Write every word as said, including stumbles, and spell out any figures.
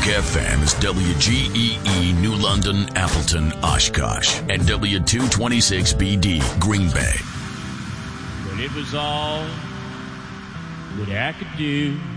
F M is W G E E New London, Appleton, Oshkosh, and W two twenty-six B D, Green Bay. When it was all that I could do,